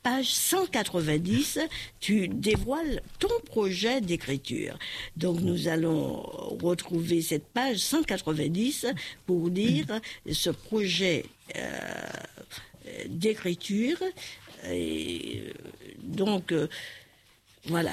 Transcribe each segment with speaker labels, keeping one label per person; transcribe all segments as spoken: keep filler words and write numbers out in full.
Speaker 1: page cent quatre-vingt-dix, tu dévoiles ton projet d'écriture. Donc nous allons retrouver cette page cent quatre-vingt-dix pour dire ce projet euh, d'écriture. Et donc, euh, voilà.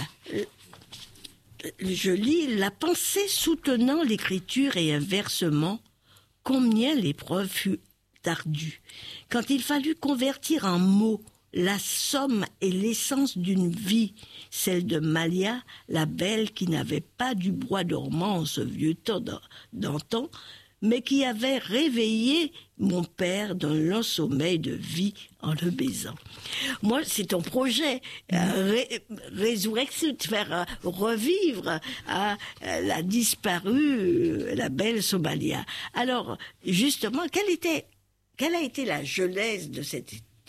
Speaker 1: Je lis « La pensée soutenant l'écriture et inversement, combien l'épreuve fut ardue. Quand il fallut convertir en mots la somme et l'essence d'une vie, celle de Malia, la belle qui n'avait pas du bois dormant en ce vieux temps d'antan, mais qui avait réveillé mon père d'un long sommeil de vie en le baisant. » Moi, c'est ton projet, euh, ré, résurrection, de faire euh, revivre euh, la disparue, euh, la belle Somalia. Alors, justement, quelle était, quelle a été la jeunesse de cette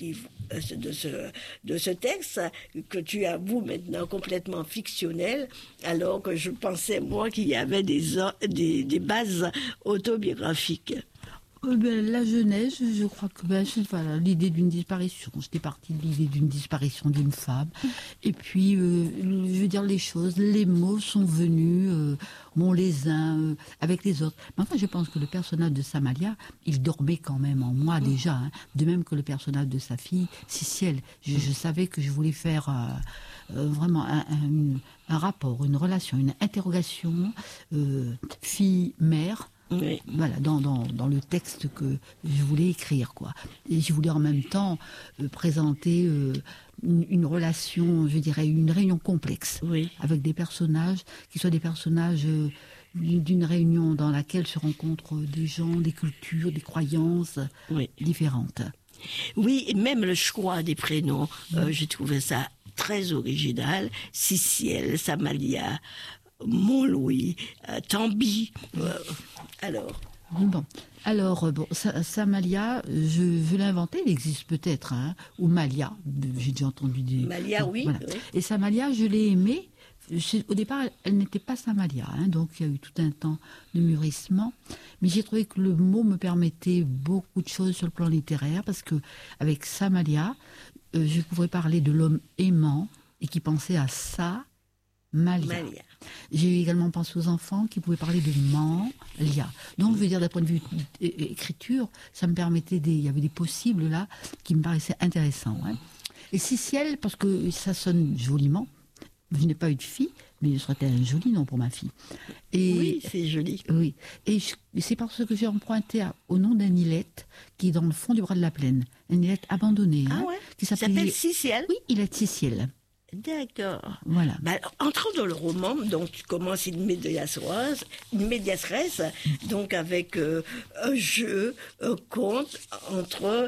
Speaker 1: de ce, de ce texte que tu avoues maintenant complètement fictionnel, alors que je pensais, moi, qu'il y avait des, des, des bases autobiographiques.
Speaker 2: Euh, ben, la jeunesse, je crois que ben, c'est voilà, l'idée d'une disparition. J'étais partie de l'idée d'une disparition d'une femme. Et puis, euh, je veux dire, les choses, les mots sont venus, euh, bon, les uns euh, avec les autres. Mais enfin, je pense que le personnage de Samalia, il dormait quand même en moi déjà. Hein, de même que le personnage de sa fille, Ciciel. Je, je savais que je voulais faire euh, euh, vraiment un, un, une, un rapport, une relation, une interrogation euh, fille-mère.
Speaker 1: Oui.
Speaker 2: Voilà, dans, dans, dans le texte que je voulais écrire, quoi. Et je voulais en même temps euh, présenter euh, une, une relation, je dirais, une réunion complexe,
Speaker 1: oui.
Speaker 2: avec des personnages qui soient des personnages euh, d'une réunion dans laquelle se rencontrent des gens, des cultures, des croyances
Speaker 1: oui.
Speaker 2: différentes.
Speaker 1: Oui, et même le choix des prénoms, oui. euh, j'ai trouvé ça très original. Ciciel, Samalia, Montlouis, euh, Tambi. Euh, alors.
Speaker 2: Bon, alors bon, Samalia, je, je l'ai inventé, il existe peut-être, hein, ou Malia. J'ai déjà entendu des.
Speaker 1: Malia,
Speaker 2: bon,
Speaker 1: oui,
Speaker 2: voilà.
Speaker 1: oui.
Speaker 2: Et Samalia, je l'ai aimée. Au départ, elle, elle n'était pas Samalia, hein, donc il y a eu tout un temps de mûrissement. Mais j'ai trouvé que le mot me permettait beaucoup de choses sur le plan littéraire, parce que avec Samalia, euh, je pouvais parler de l'homme aimant et qui pensait à ça. Malia. Malia. J'ai également pensé aux enfants qui pouvaient parler de Malia. Donc, je veux dire, d'un point de vue écriture, ça me permettait des, il y avait des possibles là qui me paraissaient intéressants. Hein. Et Ciciel, parce que ça sonne joliment. Je n'ai pas eu de fille, mais ce serait un joli nom pour ma fille.
Speaker 1: Et, oui, c'est joli.
Speaker 2: Oui. Et je, c'est parce que j'ai emprunté à, au nom d'un îlette qui est dans le fond du bras de la plaine, un îlette abandonné.
Speaker 1: Ah
Speaker 2: hein,
Speaker 1: ouais.
Speaker 2: Qui
Speaker 1: s'appelle Ciciel.
Speaker 2: Oui, îlette Ciciel.
Speaker 1: D'accord.
Speaker 2: Voilà.
Speaker 1: Bah, entrons dans le roman, donc tu commences une medias res, une medias res, donc avec euh, un jeu, un conte entre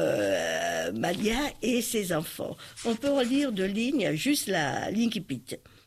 Speaker 1: euh, Malia et ses enfants. On peut relire de lignes, juste la l'incipit.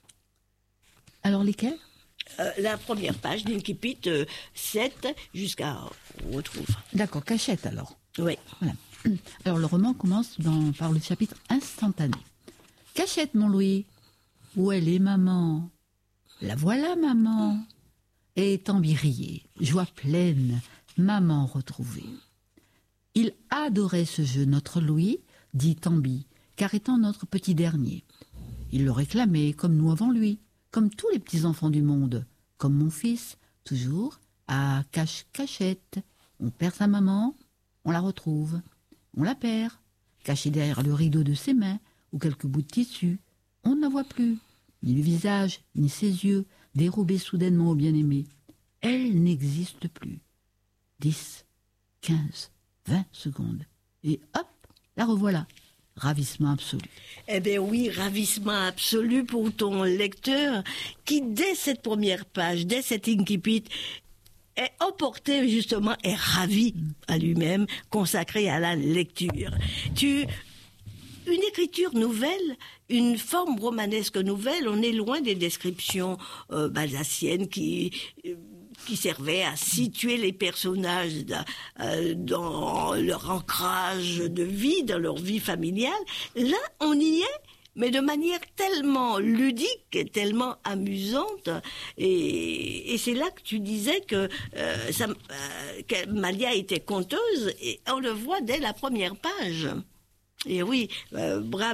Speaker 2: Alors lesquels?
Speaker 1: euh, La première page, l'incipit euh, sept jusqu'à on retrouve.
Speaker 2: D'accord, cachette alors.
Speaker 1: Oui.
Speaker 2: Voilà. Alors le roman commence dans, par le chapitre instantané. Cachette, mon Louis. Où elle est, maman? La voilà, maman. Et Tambirier, joie pleine, maman retrouvée. Il adorait ce jeu, notre Louis, dit Tambi, car étant notre petit dernier. Il le réclamait, comme nous avant lui, comme tous les petits-enfants du monde, comme mon fils, toujours, à cache-cachette. On perd sa maman, on la retrouve. On la perd, cachée derrière le rideau de ses mains, ou quelques bouts de tissu, on ne la voit plus, ni le visage, ni ses yeux, dérobés soudainement au bien-aimé. Elle n'existe plus. Dix, quinze, vingt secondes. Et hop, la revoilà. Ravissement absolu.
Speaker 1: Eh bien oui, ravissement absolu pour ton lecteur qui, dès cette première page, dès cet incipit, est emporté justement, est ravi à lui-même, consacré à la lecture. Tu... Une écriture nouvelle, une forme romanesque nouvelle, on est loin des descriptions euh, balzaciennes qui, euh, qui servaient à situer les personnages dans, euh, dans leur ancrage de vie, dans leur vie familiale. Là, on y est, mais de manière tellement ludique, tellement amusante. Et, et c'est là que tu disais que, euh, ça, euh, que Malia était conteuse, et on le voit dès la première page. Et oui, euh, bravo.